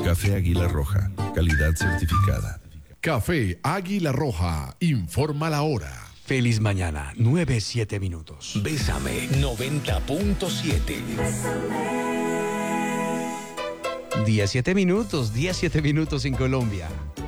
Café Águila Roja, calidad certificada. Café Águila Roja, informa la hora. Feliz mañana, 9:07 minutos. Bésame 90.7. 17 minutos en Colombia.